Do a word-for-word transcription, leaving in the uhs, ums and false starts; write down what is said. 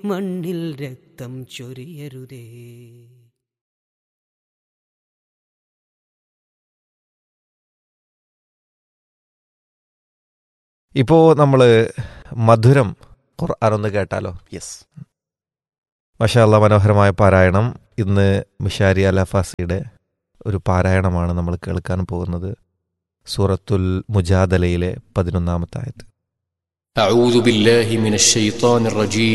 മണ്ണിൽ രക്തം ചൊരിയരുതേ. ഇപ്പോൾ നമ്മൾ മധുരം ഖുർആൻ ഒന്ന് കേട്ടാലോ? യെസ്. മാഷാ അല്ലാ, മനോഹരമായ പാരായണം. ഇന്ന് മിഷാരി അലഫാസിയുടെ ഒരു പാരായണമാണ് നമ്മൾ കേൾക്കാൻ പോകുന്നത്. സൂറത്തുൽ മുജാദലയിലെ പതിനൊന്നാമത്തെ ആയത്ത്. أعوذ بالله من الشيطان الرجيم